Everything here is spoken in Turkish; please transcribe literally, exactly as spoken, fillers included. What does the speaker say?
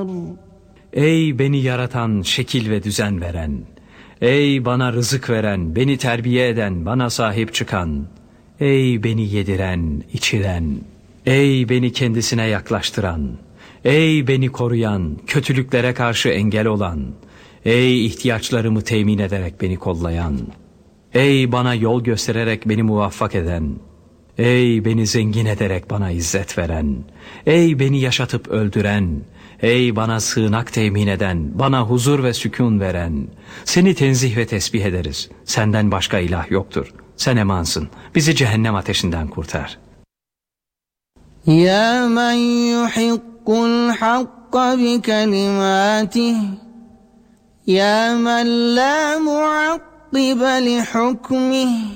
Ey beni yaratan, şekil ve düzen veren, ey bana rızık veren, beni terbiye eden, bana sahip çıkan, ey beni yediren, içiren, ey beni kendisine yaklaştıran, ey beni koruyan, kötülüklere karşı engel olan, ey ihtiyaçlarımı temin ederek beni kollayan, ey bana yol göstererek beni muvaffak eden, ey beni zengin ederek bana izzet veren, ey beni yaşatıp öldüren, ey bana sığınak temin eden, bana huzur ve sükun veren, seni tenzih ve tesbih ederiz. Senden başka ilah yoktur. Sen emansın. Bizi cehennem ateşinden kurtar. Ya men yuhiqqul hakka bi kelimatih, ya men la muakkibe li hukmih.